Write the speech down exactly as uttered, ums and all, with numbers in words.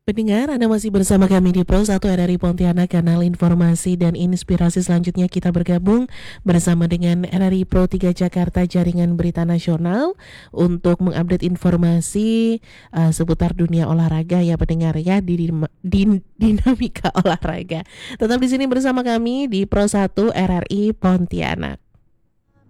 Pendengar, Anda masih bersama kami di Pro satu R R I Pontianak, kanal informasi dan inspirasi. Selanjutnya kita bergabung bersama dengan R R I Pro tiga Jakarta, jaringan berita nasional, untuk mengupdate informasi uh, seputar dunia olahraga ya pendengar ya, di, di dinamika olahraga. Tetap di sini bersama kami di Pro satu R R I Pontianak.